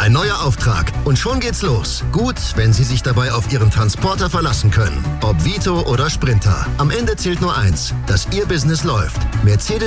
Ein neuer Auftrag und schon geht's los. Gut, wenn Sie sich dabei auf Ihren Transporter verlassen können. Ob Vito oder Sprinter. Am Ende zählt nur eins, dass Ihr Business läuft. Mercedes